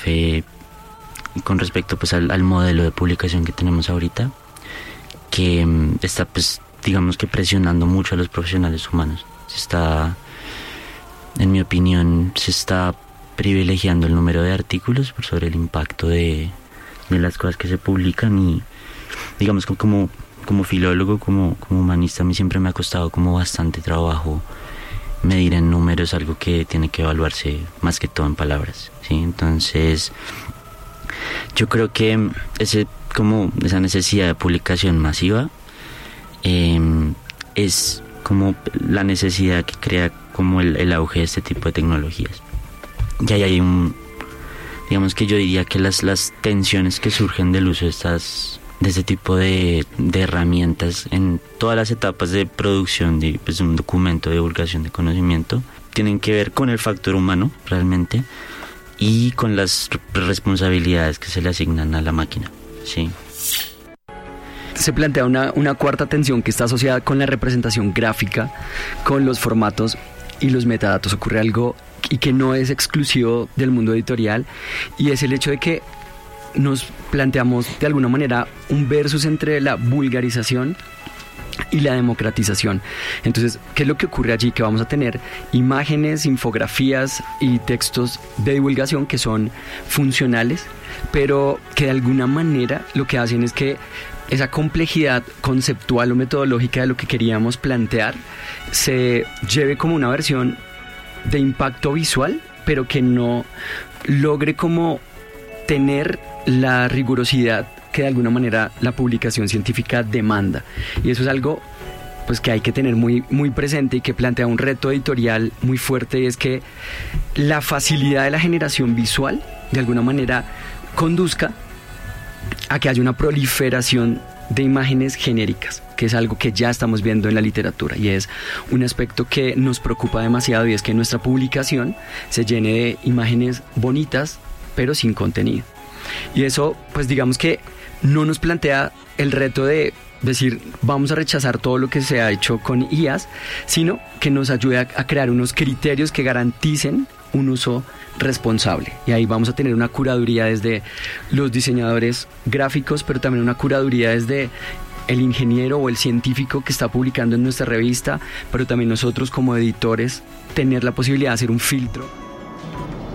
profe con respecto pues al modelo de publicación que tenemos ahorita, que está pues digamos que presionando mucho a los profesionales humanos. En mi opinión, se está privilegiando el número de artículos por sobre el impacto de las cosas que se publican. Y digamos como filólogo, como humanista, a mí siempre me ha costado como bastante trabajo medir en números algo que tiene que evaluarse más que todo en palabras, ¿sí? Entonces yo creo que esa necesidad de publicación masiva es como la necesidad que crea como el auge de este tipo de tecnologías. Y ahí hay digamos que yo diría que las tensiones que surgen del uso de este tipo de herramientas en todas las etapas de producción de un documento de divulgación de conocimiento tienen que ver con el factor humano realmente y con las responsabilidades que se le asignan a la máquina, ¿sí? Se plantea una cuarta tensión que está asociada con la representación gráfica, con los formatos y los metadatos. Ocurre algo y que no es exclusivo del mundo editorial, y es el hecho de que nos planteamos de alguna manera un versus entre la vulgarización y la democratización. Entonces, ¿qué es lo que ocurre allí? Que vamos a tener imágenes, infografías y textos de divulgación que son funcionales, pero que de alguna manera lo que hacen es que esa complejidad conceptual o metodológica de lo que queríamos plantear se lleve como una versión de impacto visual, pero que no logre como tener la rigurosidad que de alguna manera la publicación científica demanda. Y eso es algo pues que hay que tener muy, muy presente y que plantea un reto editorial muy fuerte, y es que la facilidad de la generación visual de alguna manera conduzca a que haya una proliferación de imágenes genéricas, que es algo que ya estamos viendo en la literatura, y es un aspecto que nos preocupa demasiado, y es que nuestra publicación se llene de imágenes bonitas pero sin contenido. Y eso pues digamos que no nos plantea el reto de decir vamos a rechazar todo lo que se ha hecho con IAs, sino que nos ayude a crear unos criterios que garanticen un uso responsable. Y ahí vamos a tener una curaduría desde los diseñadores gráficos, pero también una curaduría desde el ingeniero o el científico que está publicando en nuestra revista, pero también nosotros como editores tener la posibilidad de hacer un filtro